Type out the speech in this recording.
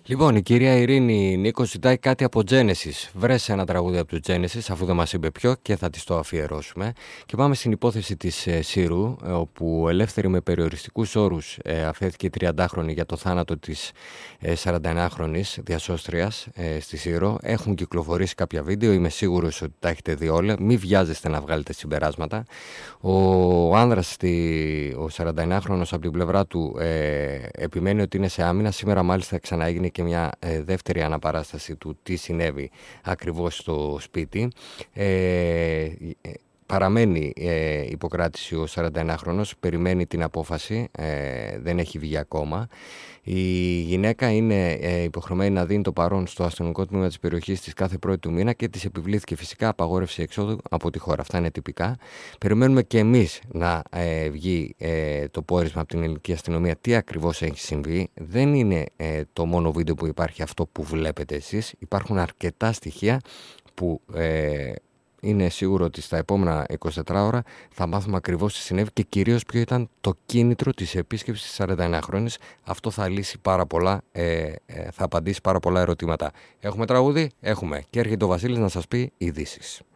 Λοιπόν, η κυρία Ειρήνη Νίκο ζητάει κάτι από Genesis. Βρες ένα τραγούδι από του Genesis, αφού δεν μας είπε ποιο, και θα της το αφιερώσουμε. Και πάμε στην υπόθεση της Σύρου, όπου ελεύθερη με περιοριστικούς όρους αφέθηκε η 30χρονη για το θάνατο της 41χρονης διασώστριας στη Σύρο. Έχουν κυκλοφορήσει κάποια βίντεο, είμαι σίγουρος ότι τα έχετε δει όλα. Μην βιάζεστε να βγάλετε συμπεράσματα. Ο άνδρας, ο 41χρονος, από την πλευρά του επιμένει ότι είναι σε άμυνα. Σήμερα μάλιστα ξαναέγινε και μια δεύτερη αναπαράσταση του τι συνέβη ακριβώς στο σπίτι. Παραμένει υποκράτηση ο 41χρονος, περιμένει την απόφαση, δεν έχει βγει ακόμα. Η γυναίκα είναι υποχρεωμένη να δίνει το παρόν στο αστυνομικό τμήμα της περιοχής της κάθε πρώτη του μήνα και της επιβλήθηκε φυσικά απαγόρευση εξόδου από τη χώρα. Αυτά είναι τυπικά. Περιμένουμε και εμείς να βγει το πόρισμα από την ελληνική αστυνομία τι ακριβώς έχει συμβεί. Δεν είναι το μόνο βίντεο που υπάρχει αυτό που βλέπετε εσείς. Υπάρχουν αρκετά στοιχεία που είναι σίγουρο ότι στα επόμενα 24 ώρα θα μάθουμε ακριβώς τι συνέβη και κυρίως ποιο ήταν το κίνητρο της επίσκεψης της 41χρονης. Αυτό θα λύσει πάρα πολλά, θα απαντήσει πάρα πολλά ερωτήματα. Έχουμε τραγούδι? Έχουμε. Και έρχεται ο Βασίλης να σας πει ειδήσεις.